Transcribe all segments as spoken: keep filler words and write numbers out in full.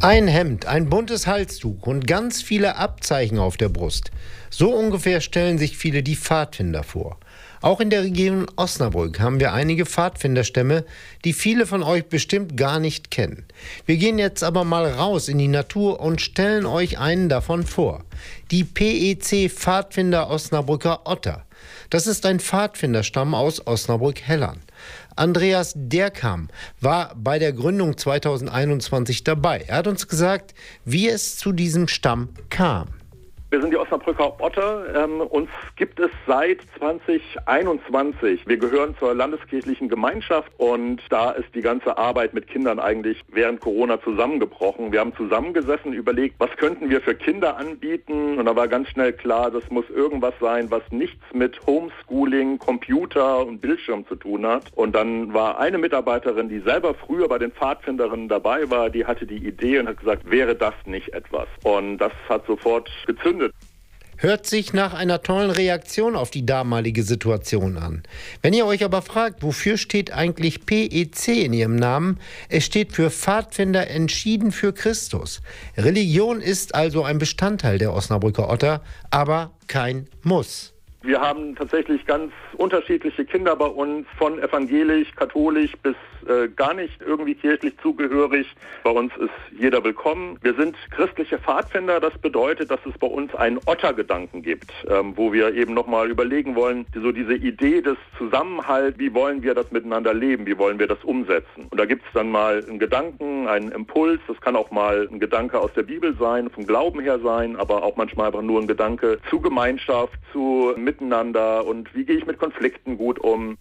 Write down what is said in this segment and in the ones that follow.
Ein Hemd, ein buntes Halstuch und ganz viele Abzeichen auf der Brust. So ungefähr stellen sich viele die Pfadfinder vor. Auch in der Region Osnabrück haben wir einige Pfadfinderstämme, die viele von euch bestimmt gar nicht kennen. Wir gehen jetzt aber mal raus in die Natur und stellen euch einen davon vor. Die P E C Pfadfinder Osnabrücker Otter. Das ist ein Pfadfinderstamm aus Osnabrück-Hellern. Andreas Derkam war bei der Gründung zweitausendeinundzwanzig dabei. Er hat uns gesagt, wie es zu diesem Stamm kam. Wir sind die Osnabrücker Otter. Ähm, uns gibt es seit zweitausendeinundzwanzig. Wir gehören zur landeskirchlichen Gemeinschaft und da ist die ganze Arbeit mit Kindern eigentlich während Corona zusammengebrochen. Wir haben zusammengesessen, überlegt, was könnten wir für Kinder anbieten, und da war ganz schnell klar, das muss irgendwas sein, was nichts mit Homeschooling, Computer und Bildschirm zu tun hat. Und dann war eine Mitarbeiterin, die selber früher bei den Pfadfinderinnen dabei war, die hatte die Idee und hat gesagt, wäre das nicht etwas? Und das hat sofort gezündet. Hört sich nach einer tollen Reaktion auf die damalige Situation an. Wenn ihr euch aber fragt, wofür steht eigentlich P E C in ihrem Namen? Es steht für Pfadfinder entschieden für Christus. Religion ist also ein Bestandteil der Osnabrücker Otter, aber kein Muss. Wir haben tatsächlich ganz unterschiedliche Kinder bei uns, von evangelisch, katholisch bis äh, gar nicht irgendwie kirchlich zugehörig. Bei uns ist jeder willkommen. Wir sind christliche Pfadfinder. Das bedeutet, dass es bei uns einen Ottergedanken gibt, ähm, wo wir eben nochmal überlegen wollen, so diese Idee des Zusammenhalts, wie wollen wir das miteinander leben, wie wollen wir das umsetzen. Und da gibt es dann mal einen Gedanken, einen Impuls. Das kann auch mal ein Gedanke aus der Bibel sein, vom Glauben her sein, aber auch manchmal einfach nur ein Gedanke zu Gemeinschaft, zu Miteinander und wie gehe ich mit Konflikten gut um.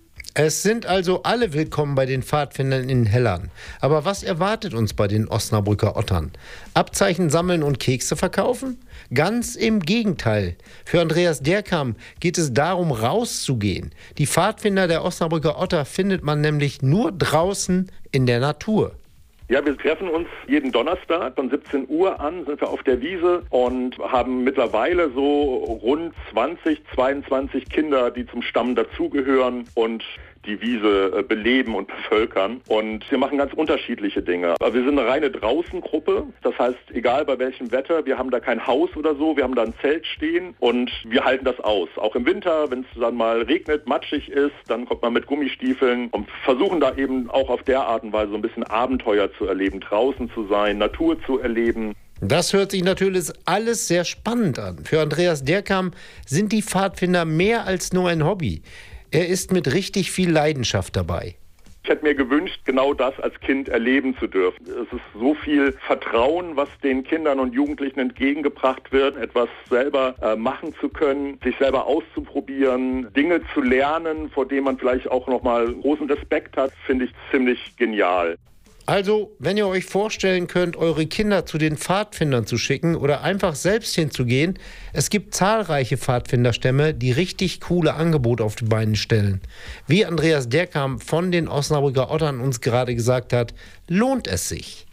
Es sind also alle willkommen bei den Pfadfindern in Hellern. Aber was erwartet uns bei den Osnabrücker Ottern? Abzeichen sammeln und Kekse verkaufen? Ganz im Gegenteil. Für Andreas Derkam geht es darum, rauszugehen. Die Pfadfinder der Osnabrücker Otter findet man nämlich nur draußen in der Natur. Ja, wir treffen uns jeden Donnerstag von siebzehn Uhr an, sind wir auf der Wiese und haben mittlerweile so rund zwanzig, zweiundzwanzig Kinder, die zum Stamm dazugehören und die Wiese beleben und bevölkern. Und wir machen ganz unterschiedliche Dinge. Aber wir sind eine reine Draußengruppe. Das heißt, egal bei welchem Wetter, wir haben da kein Haus oder so, wir haben da ein Zelt stehen und wir halten das aus. Auch im Winter, wenn es dann mal regnet, matschig ist, dann kommt man mit Gummistiefeln und versuchen da eben auch auf der Art und Weise so ein bisschen Abenteuer zu erleben, draußen zu sein, Natur zu erleben. Das hört sich natürlich alles sehr spannend an. Für Andreas Derkam sind die Pfadfinder mehr als nur ein Hobby. Er ist mit richtig viel Leidenschaft dabei. Ich hätte mir gewünscht, genau das als Kind erleben zu dürfen. Es ist so viel Vertrauen, was den Kindern und Jugendlichen entgegengebracht wird, etwas selber äh, machen zu können, sich selber auszuprobieren, Dinge zu lernen, vor denen man vielleicht auch nochmal großen Respekt hat, finde ich ziemlich genial. Also, wenn ihr euch vorstellen könnt, eure Kinder zu den Pfadfindern zu schicken oder einfach selbst hinzugehen, es gibt zahlreiche Pfadfinderstämme, die richtig coole Angebote auf die Beine stellen. Wie Andreas Derkam von den Osnabrücker Ottern uns gerade gesagt hat, lohnt es sich.